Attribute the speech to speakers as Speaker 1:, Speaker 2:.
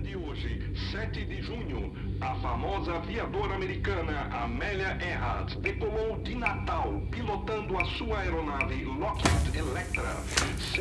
Speaker 1: de hoje, 7 de junho, a famosa aviadora americana Amelia Earhart decolou de Natal, pilotando a sua aeronave Lockheed Electra.